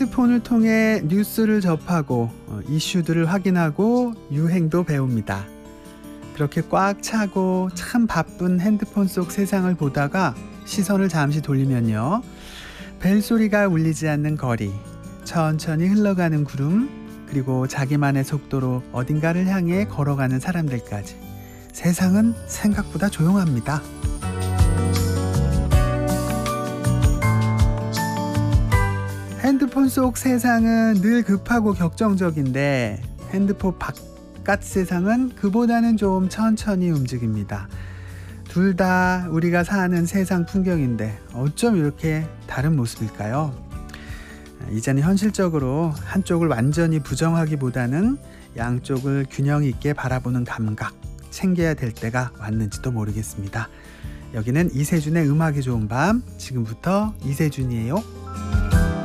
핸드폰을 통해 뉴스를 접하고 이슈들을 확인하고 유행도 배웁니다. 그렇게 꽉 차고 참 바쁜 핸드폰 속 세상을 보다가 시선을 잠시 돌리면요. 벨소리가 울리지 않는 거리, 천천히 흘러가는 구름, 그리고 자기만의 속도로 어딘가를 향해 걸어가는 사람들까지. 세상은 생각보다 조용합니다. 핸드폰 속 세상은 늘 급하고 격정적인데 핸드폰 바깥 세상은 그보다는 좀 천천히 움직입니다. 둘 다 우리가 사는 세상 풍경인데 어쩜 이렇게 다른 모습일까요? 이제는 현실적으로 한쪽을 완전히 부정하기보다는 양쪽을 균형 있게 바라보는 감각 챙겨야 될 때가 왔는지도 모르겠습니다. 여기는 이세준의 음악이 좋은 밤, 지금부터 이세준이에요.